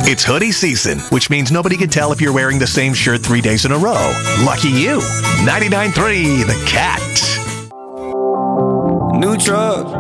It's hoodie season, which means nobody can tell if you're wearing the same shirt 3 days in a row. Lucky you. 99.3 The Cat. New truck.